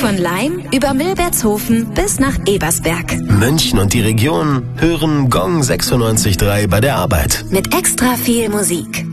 Von Laim über Milbertshofen bis nach Ebersberg. München und die Region hören Gong 96.3 bei der Arbeit. Mit extra viel Musik.